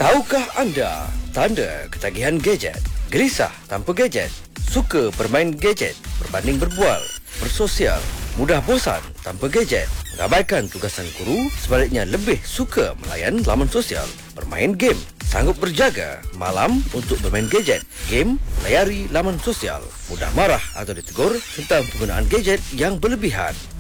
Tahukah anda tanda ketagihan gadget? Gelisah tanpa gadget? Suka bermain gadget berbanding berbual, bersosial? Mudah bosan tanpa gadget? Mengabaikan tugasan guru? Sebaliknya lebih suka melayan laman sosial, bermain game? Sanggup berjaga malam untuk bermain gadget, game, layari laman sosial? Mudah marah atau ditegur tentang penggunaan gadget yang berlebihan?